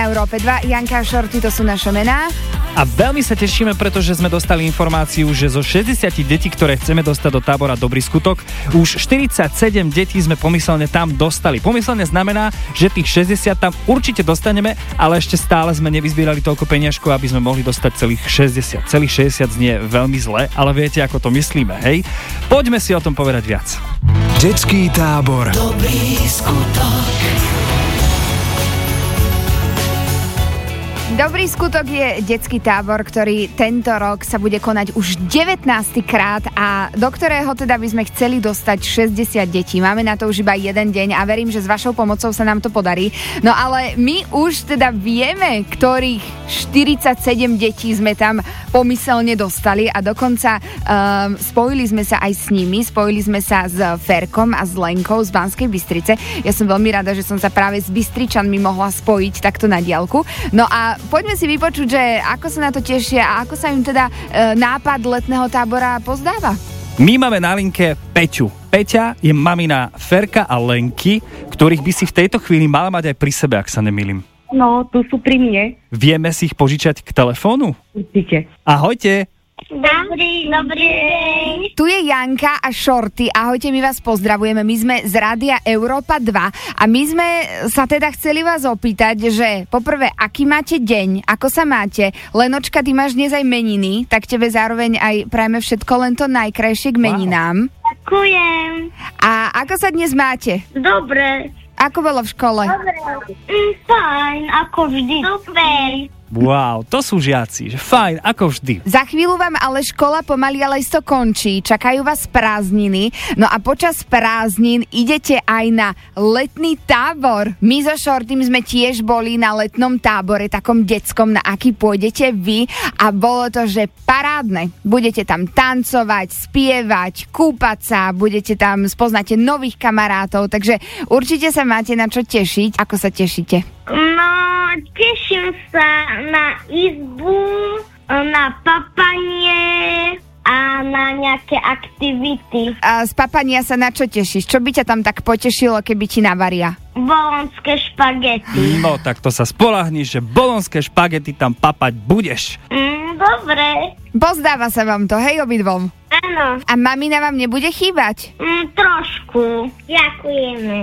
Európe 2. Janka a Shorty, to sú naše mená. A veľmi sa tešíme, pretože sme dostali informáciu, že zo 60 detí, ktoré chceme dostať do tábora Dobrý skutok, už 47 detí sme pomyselne tam dostali. Pomyselne znamená, že tých 60 tam určite dostaneme, ale ešte stále sme nevyzbierali toľko peniažkov, aby sme mohli dostať celých 60. Celých 60 znie veľmi zle, ale viete, ako to myslíme, hej? Poďme si o tom povedať viac. Detský tábor Dobrý skutok. Dobrý skutok je detský tábor, ktorý tento rok sa bude konať už 19. krát a do ktorého teda by sme chceli dostať 60 detí. Máme na to už iba jeden deň a verím, že s vašou pomocou sa nám to podarí. No ale my už teda vieme, ktorých 47 detí sme tam pomyselne dostali a dokonca spojili sme sa aj s nimi, spojili sme sa s Ferkom a s Lenkou z Banskej Bystrice. Ja som veľmi rada, že som sa práve s Bystričanmi mohla spojiť takto na diaľku. No a poďme si vypočuť, že ako sa na to tešia a ako sa im teda nápad letného tábora pozdáva. My máme na linke Peťu. Peťa je mamina Ferka a Lenky, ktorých by si v tejto chvíli mala mať aj pri sebe, ak sa nemýlim. No, tu sú pri mne. Vieme si ich požičať k telefónu? Určite. Ahojte. Dobrý deň. Tu je Janka a Shorty. Ahojte, my vás pozdravujeme. My sme z Rádia Európa 2 a my sme sa teda chceli vás opýtať, že poprvé, aký máte deň, ako sa máte? Lenočka, ty máš dnes aj meniny, tak tebe zároveň aj prajeme všetko len to najkrajšie k meninám. Ďakujem. A ako sa dnes máte? Dobre. Ako bolo v škole? Dobre. Fajn, ako vždy. Super. Wow, to sú žiaci, že fajn, ako vždy. Za chvíľu vám ale škola pomaly ale isto končí, čakajú vás prázdniny, no a počas prázdnin idete aj na letný tábor. My so Shortym sme tiež boli na letnom tábore, takom detskom, na aký pôjdete vy a bolo to, že parádne. Budete tam tancovať, spievať, kúpať sa, budete tam, spoznáte nových kamarátov, takže určite sa máte na čo tešiť. Ako sa tešíte? No, teším sa na izbu, na papanie a na nejaké aktivity. A z papania sa na čo tešíš? Čo by ťa tam tak potešilo, keby ti navaria? Bolonské špagety. No tak to sa spoľahniš, že bolonské špagety tam papať budeš. Dobre. Pozdáva sa vám to, hej obidvom? Áno. A mamina vám nebude chýbať? Trošku. Ďakujeme.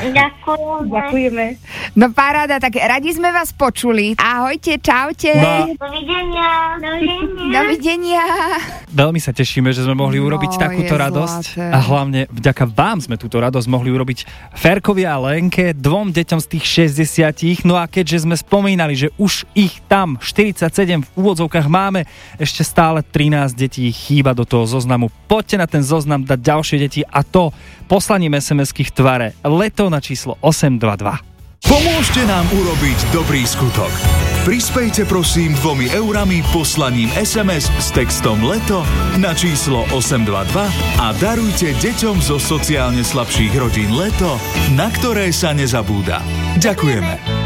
Ďakujeme. No paráda, tak radi sme vás počuli. Ahojte, čaute. No. Dovidenia. Dovidenia. Veľmi sa tešíme, že sme mohli urobiť No, takúto je radosť zlaté. a hlavne vďaka vám sme túto radosť mohli urobiť Ferkovi a Lenke, dvom deťom z tých 60. No a keďže sme spomínali, že už ich tam 47 v úvodzovkách máme, ešte stále 13 detí chýba do toho zoznamu. Poďte na ten zoznam dať ďalšie deti a to poslaním SMS-ky v tvare leto na číslo 822. Pomôžte nám urobiť dobrý skutok. Prispejte prosím 2 eurami poslaním SMS s textom LETO na číslo 822 a darujte deťom zo sociálne slabších rodín LETO, na ktoré sa nezabúda. Ďakujeme.